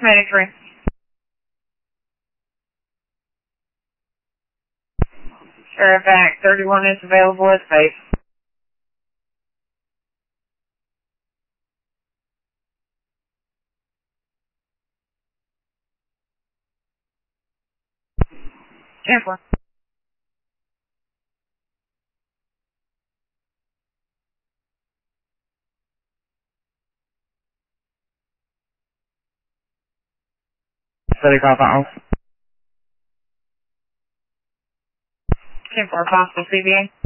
Medic 3. Sheriff Act 31 is available as safe. Chancellor. City call files. 10-4, possible CBA.